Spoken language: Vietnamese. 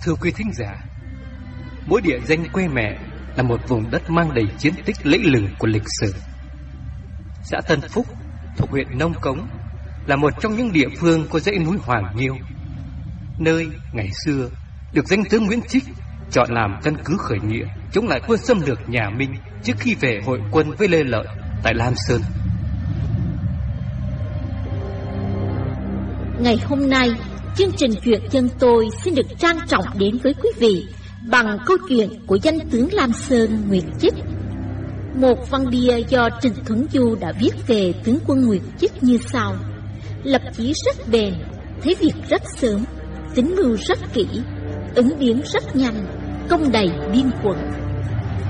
Thưa quý thính giả, mỗi địa danh quê mẹ là một vùng đất mang đầy chiến tích lẫy lừng của lịch sử. Xã Tân Phúc thuộc huyện Nông Cống là một trong những địa phương có dãy núi Hoàng Nghiêu, nơi ngày xưa được danh tướng Nguyễn Trích chọn làm căn cứ khởi nghĩa chống lại quân xâm lược nhà Minh trước khi về hội quân với Lê Lợi tại Lam Sơn. Ngày hôm nay, chương trình Chuyện Dân Tôi xin được trang trọng đến với quý vị bằng câu chuyện của danh tướng Lam Sơn Nguyễn Trích. Một văn bia do Trịnh Thuấn Du đã viết về tướng quân Nguyễn Trích như sau: lập chí rất bền, thấy việc rất sớm, tính mưu rất kỹ, ứng biến rất nhanh, công đầy biên quận.